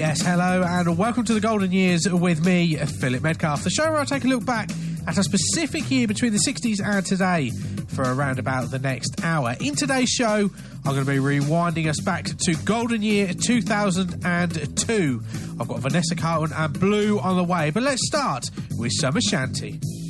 Yes, hello and welcome to the Golden Years with me, Philip Medcalf, the show where I take a look back at a specific year between the 60s and today for around about the next hour. In today's show, I'm going to be rewinding us back to Golden Year 2002. I've got Vanessa Carlton and Blue on the way, but let's start with Summer Shanty.